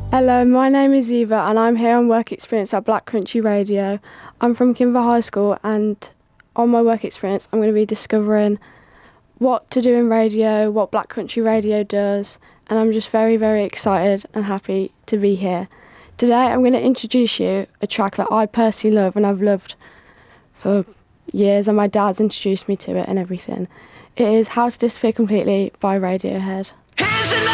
Hello, my name is Eva and I'm here on work experience at Black Country Radio. I'm from Kimber High School and on my work experience I'm going to be discovering what to do in radio, what Black Country Radio does, and I'm just very, very excited and happy to be here. Today I'm going to introduce you a track that I personally love and I've loved for years, and my dad's introduced me to it and everything. It is How to Disappear Completely by Radiohead. Hands in